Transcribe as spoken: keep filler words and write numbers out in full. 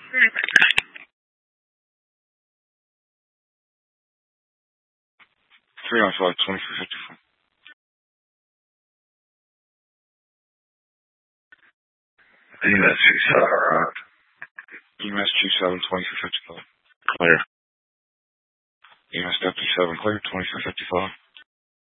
three nine five, twenty-four fifty-four. E M S two seven, right? E M S two seven, twenty-four fifty-five. Clear. E M S two seven, clear, twenty-four fifty-five.